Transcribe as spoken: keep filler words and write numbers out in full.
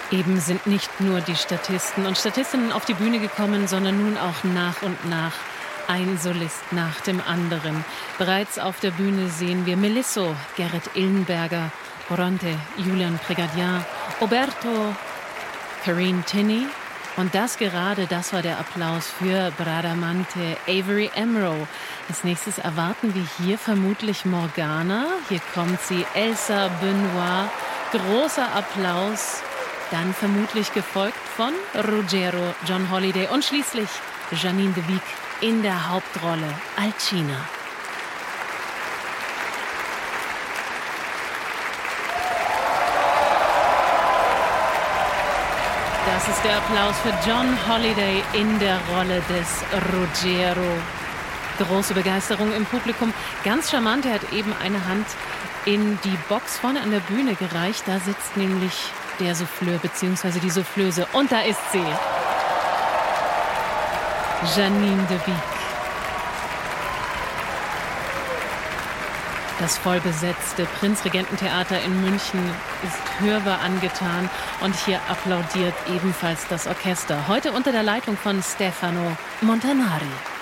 Eben sind nicht nur die Statisten und Statistinnen auf die Bühne gekommen, sondern nun auch nach und nach ein Solist nach dem anderen. Bereits auf der Bühne sehen wir Melisso, Gerrit Illenberger, Bronte, Julian Prégardien, Oberto, Corinne Tinney. Und das gerade, das war der Applaus für Bradamante, Avery Amro. Als nächstes erwarten wir hier vermutlich Morgana. Hier kommt sie, Elsa Benoit. Großer Applaus. Dann vermutlich gefolgt von Ruggiero, John Holiday und schließlich Janine de Wiek in der Hauptrolle Alcina. Das ist der Applaus für John Holiday in der Rolle des Ruggiero. Große Begeisterung im Publikum. Ganz charmant, er hat eben eine Hand in die Box vorne an der Bühne gereicht. Da sitzt nämlich der Souffleur bzw. die Soufflöse. Und da ist sie. Janine de Wiek. Das vollbesetzte Prinzregententheater in München ist hörbar angetan und hier applaudiert ebenfalls das Orchester. Heute unter der Leitung von Stefano Montanari.